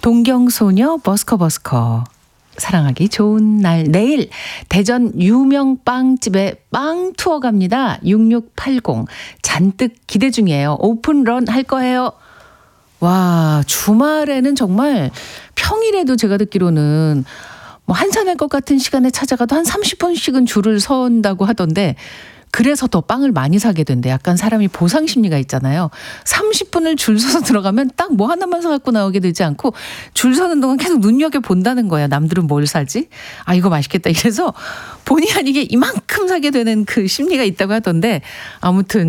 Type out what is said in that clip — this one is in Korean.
동경소녀 버스커 사랑하기 좋은 날. 내일 대전 유명 빵집에 빵 투어 갑니다. 6680 잔뜩 기대 중이에요. 오픈런 할 거예요. 와, 주말에는 정말 평일에도 제가 듣기로는 뭐 한산할 것 같은 시간에 찾아가도 한 30분씩은 줄을 선다고 하던데, 그래서 더 빵을 많이 사게 된대. 약간 사람이 보상 심리가 있잖아요. 30분을 줄 서서 들어가면 딱 뭐 하나만 사갖고 나오게 되지 않고 줄 서는 동안 계속 눈여겨본다는 거야. 남들은 뭘 사지? 아, 이거 맛있겠다. 이래서 본의 아니게 이만큼 사게 되는 그 심리가 있다고 하던데, 아무튼